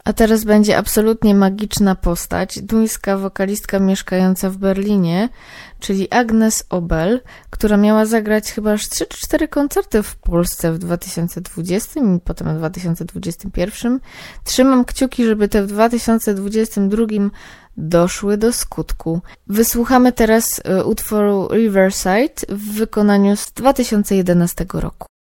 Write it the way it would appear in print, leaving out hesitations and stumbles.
A teraz będzie absolutnie magiczna postać, duńska wokalistka mieszkająca w Berlinie, czyli Agnes Obel, która miała zagrać chyba aż 3 czy 4 koncerty w Polsce w 2020 i potem w 2021. Trzymam kciuki, żeby te w 2022 doszły do skutku. Wysłuchamy teraz utworu Riverside w wykonaniu z 2011 roku.